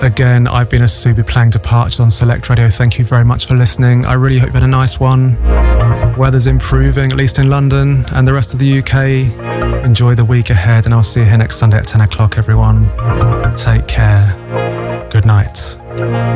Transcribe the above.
Again, I've been a Subi playing Departures on Select Radio. Thank you very much for listening. I really hope you had a nice one. Weather's improving, at least in London and the rest of the UK. Enjoy the week ahead, and I'll see you here next Sunday at 10 o'clock, everyone. Take care. Good night.